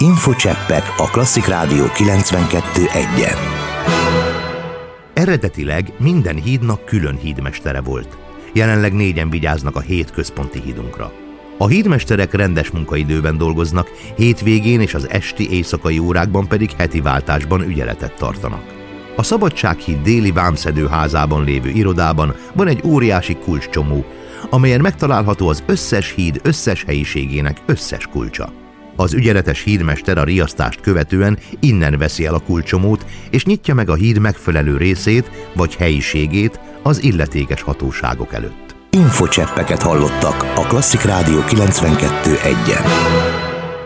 Infocseppek a Klasszik Rádió 92.1-en. Eredetileg minden hídnak külön hídmestere volt. Jelenleg 4-en vigyáznak a 7 központi hídunkra. A hídmesterek rendes munkaidőben dolgoznak, hétvégén és az esti éjszakai órákban pedig heti váltásban ügyeletet tartanak. A Szabadsághíd déli vámszedőházában lévő irodában van egy óriási kulcscsomó, amelyen megtalálható az összes híd összes helyiségének összes kulcsa. Az ügyeletes hídmester a riasztást követően innen veszi el a kulcscsomót, és nyitja meg a híd megfelelő részét vagy helyiségét az illetékes hatóságok előtt. Infocseppeket hallottak a Klasszik Rádió 92.1-en.